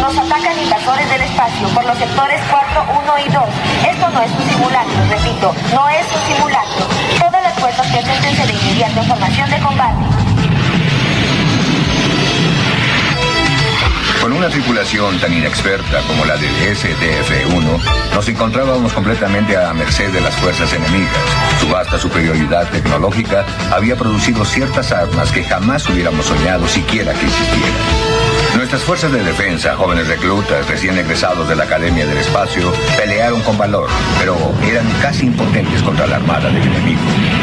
Nos atacan invasores del espacio por los sectores 4, 1 y 2. Esto no es un simulacro, repito, no es un simulacro. Todas las fuerzas preséntense de inmediato en formación de combate. Con una tripulación tan inexperta como la del SDF-1, nos encontrábamos completamente a merced de las fuerzas enemigas. Su vasta superioridad tecnológica había producido ciertas armas que jamás hubiéramos soñado siquiera que existieran. Nuestras fuerzas de defensa, jóvenes reclutas, recién egresados de la Academia del Espacio, pelearon con valor, pero eran casi impotentes contra la armada del enemigo.